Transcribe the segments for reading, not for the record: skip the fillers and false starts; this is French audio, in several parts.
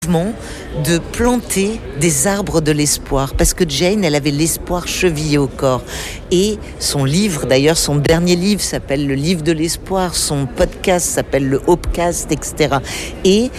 mouvement de planter des arbres de l'espoir, parce que Jane, elle avait l'espoir chevillé au corps. Et son livre, d'ailleurs, son dernier livre s'appelle Le Livre de l'espoir, son podcast s'appelle le Hopecast, etc. Et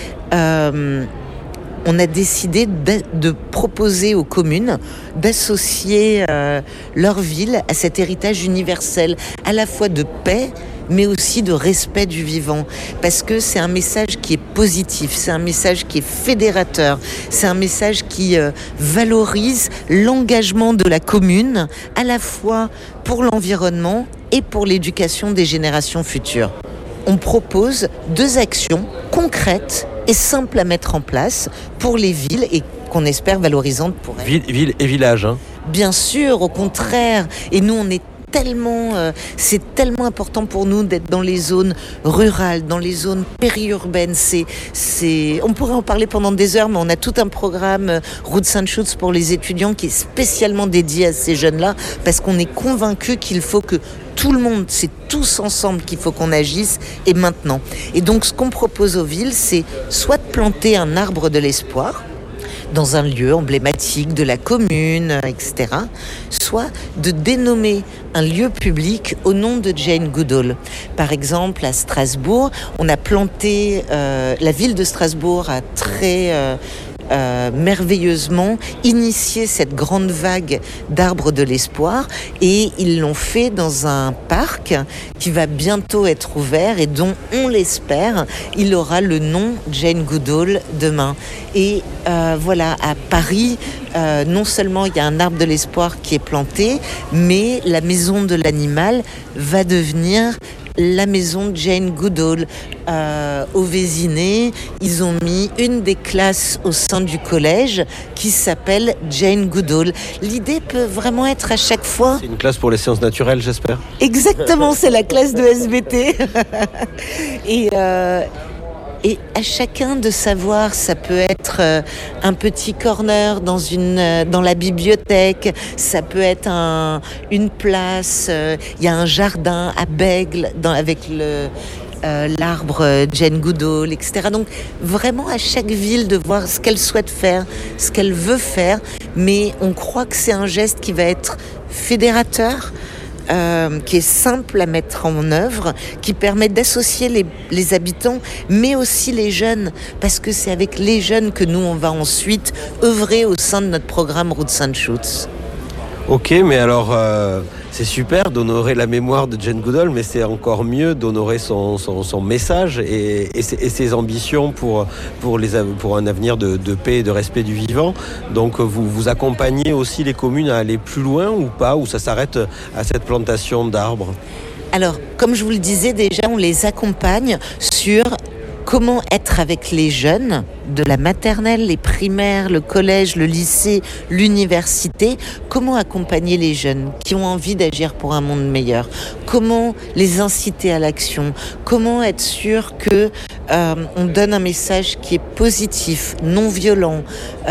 on a décidé de proposer aux communes d'associer leur ville à cet héritage universel, à la fois de paix, mais aussi de respect du vivant, parce que c'est un message qui est positif, c'est un message qui est fédérateur, c'est un message qui valorise l'engagement de la commune, à la fois pour l'environnement et pour l'éducation des générations futures. On propose 2 actions concrètes et simples à mettre en place pour les villes et qu'on espère valorisantes pour elles. Ville et village, hein. Bien sûr, au contraire. Et nous, on est c'est tellement important pour nous d'être dans les zones rurales, dans les zones périurbaines. On pourrait en parler pendant des heures, mais on a tout un programme Roots and Shoots pour les étudiants qui est spécialement dédié à ces jeunes-là, parce qu'on est convaincus qu'il faut que tout le monde, c'est tous ensemble qu'il faut qu'on agisse, et maintenant. Et donc, ce qu'on propose aux villes, c'est soit de planter un arbre de l'espoir, dans un lieu emblématique de la commune, etc. Soit de dénommer un lieu public au nom de Jane Goodall. Par exemple, à Strasbourg, on a planté, la ville de Strasbourg a très merveilleusement initié cette grande vague d'arbres de l'espoir, et ils l'ont fait dans un parc qui va bientôt être ouvert et dont, on l'espère, il aura le nom Jane Goodall demain. Et voilà, à Paris, non seulement il y a un arbre de l'espoir qui est planté, mais la maison de l'animal va devenir la maison de Jane Goodall. Au Vésiné, ils ont mis une des classes au sein du collège qui s'appelle Jane Goodall. L'idée peut vraiment être à chaque fois... C'est une classe pour les sciences naturelles, j'espère. Exactement, c'est la classe de SVT. Et à chacun de savoir, ça peut être un petit corner dans la bibliothèque, ça peut être une place, il y a un jardin à Bègle avec l'arbre Jane Goodall, etc. Donc vraiment à chaque ville de voir ce qu'elle souhaite faire, ce qu'elle veut faire, mais on croit que c'est un geste qui va être fédérateur, qui est simple à mettre en œuvre, qui permet d'associer les habitants, mais aussi les jeunes, parce que c'est avec les jeunes que nous, on va ensuite œuvrer au sein de notre programme Roots and Shoots. Ok, mais alors, c'est super d'honorer la mémoire de Jane Goodall, mais c'est encore mieux d'honorer son message et ses ambitions pour un avenir de paix et de respect du vivant. Donc, vous accompagnez aussi les communes à aller plus loin ou pas, ou ça s'arrête à cette plantation d'arbres ? Alors, comme je vous le disais déjà, on les accompagne sur comment être avec les jeunes de la maternelle, les primaires, le collège, le lycée, l'université. Comment accompagner les jeunes qui ont envie d'agir pour un monde meilleur ? Comment les inciter à l'action ? Comment être sûr que on donne un message qui est positif, non violent,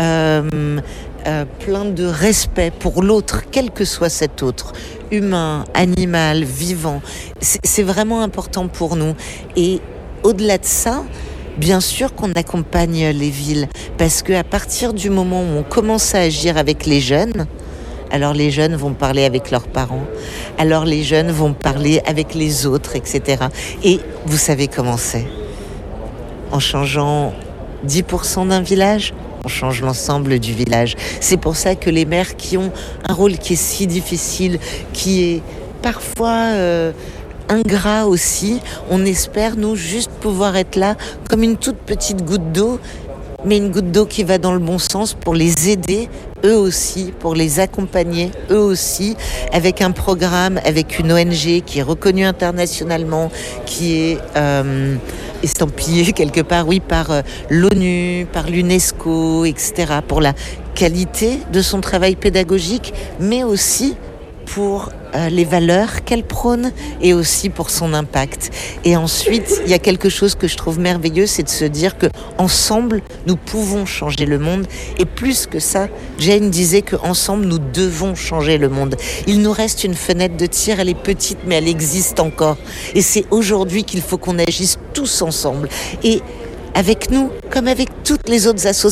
plein de respect pour l'autre, quel que soit cet autre, humain, animal, vivant. C'est vraiment important pour nous. Et au-delà de ça, bien sûr qu'on accompagne les villes, parce qu'à partir du moment où on commence à agir avec les jeunes, alors les jeunes vont parler avec leurs parents, alors les jeunes vont parler avec les autres, etc. Et vous savez comment c'est. En changeant 10% d'un village, on change l'ensemble du village. C'est pour ça que les maires qui ont un rôle qui est si difficile, qui est parfois... ingrat aussi, on espère nous juste pouvoir être là comme une toute petite goutte d'eau, mais une goutte d'eau qui va dans le bon sens pour les aider eux aussi, pour les accompagner eux aussi, avec un programme, avec une ONG qui est reconnue internationalement, qui est estampillée quelque part, oui, par l'ONU, par l'UNESCO, etc., pour la qualité de son travail pédagogique, mais aussi pour les valeurs qu'elle prône et aussi pour son impact. Et ensuite, il y a quelque chose que je trouve merveilleux, c'est de se dire que ensemble, nous pouvons changer le monde. Et plus que ça, Jane disait qu'ensemble, nous devons changer le monde. Il nous reste une fenêtre de tir, elle est petite, mais elle existe encore. Et c'est aujourd'hui qu'il faut qu'on agisse tous ensemble. Et avec nous, comme avec toutes les autres associations